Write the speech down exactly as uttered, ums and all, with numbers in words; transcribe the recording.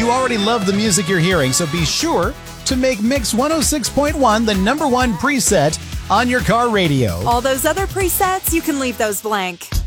You already love the music you're hearing, so be sure to make Mix one oh six point one the number one preset on your car radio. All those other presets, you can leave those blank.